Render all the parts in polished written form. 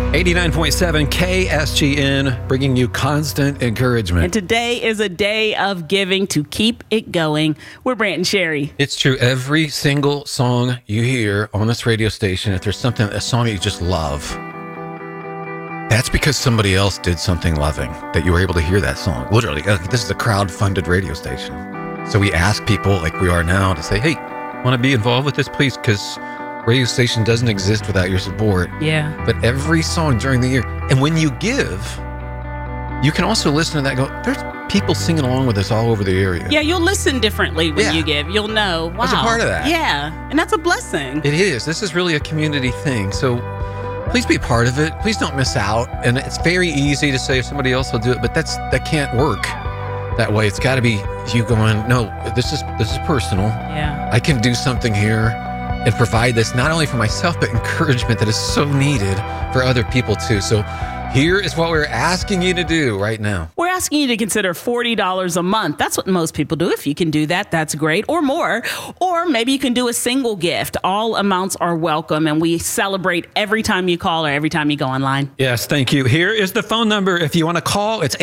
89.7 KSGN, bringing you constant encouragement. And today is a day of giving to keep it going. We're Brant and Sherry. It's true. Every single song you hear on this radio station, if there's a song that you just love, that's because somebody else did something loving that you were able to hear that song. Literally, this is a crowd-funded radio station. So we ask people like we are now to say, hey, want to be involved with this, please? Because radio station doesn't exist without your support. Yeah. But every song during the year, and when you give, you can also listen to that and go, there's people singing along with us all over the area. Yeah, you'll listen differently when you give. You'll know, wow. That's a part of that. Yeah, and that's a blessing. It is. This is really a community thing. So please be part of it. Please don't miss out. And it's very easy to say if somebody else will do it, but that can't work that way. It's got to be you going, no, this is personal. Yeah. I can do something here and provide this not only for myself, but encouragement that is so needed for other people too. So here is what we're asking you to do right now. We're asking you to consider $40 a month. That's what most people do. If you can do that, that's great, or more. Or maybe you can do a single gift. All amounts are welcome, and we celebrate every time you call or every time you go online. Yes, thank you. Here is the phone number. If you want to call, it's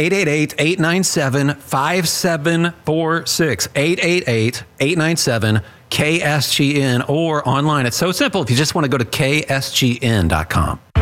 888-897-5746. 888-897-5746. KSGN, or online. It's so simple if you just want to go to ksgn.com.